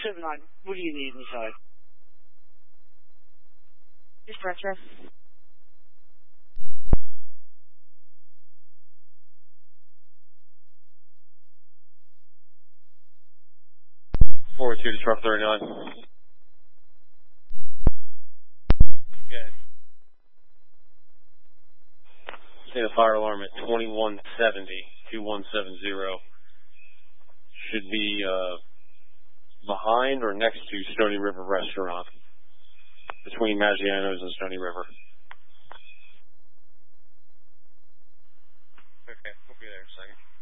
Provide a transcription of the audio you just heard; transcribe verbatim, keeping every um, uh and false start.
seven nine. What do you need inside? Just pressure. four two to truck thirty-nine. Okay. See the fire alarm at twenty-one seventy, two one seven zero. Should be uh, behind or next to Stony River Restaurant, between Maggiano's and Stony River. Okay, we'll be there in a second.